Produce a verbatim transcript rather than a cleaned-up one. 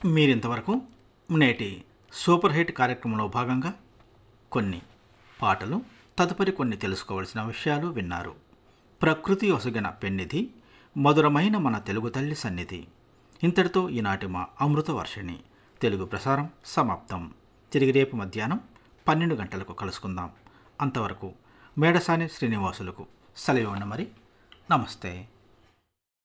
మీరింతవరకు నేటి super hit కార్యక్రమంలో భాగంగా కొన్ని పాటలు, తదుపరి కొన్ని తెలుసుకోవలసిన విషయాలు విన్నారు. ప్రకృతి ఒసగిన పెన్నిధి, మధురమైన మన తెలుగు తల్లి సన్నిధి. ఇంతటితో ఈనాటి మా అమృత వర్షిణి తెలుగు ప్రసారం సమాప్తం. తిరిగి రేపు మధ్యాహ్నం పన్నెండు గంటలకు కలుసుకుందాం. అంతవరకు మేడసాని శ్రీనివాసులకు సెలవు. మరి నమస్తే.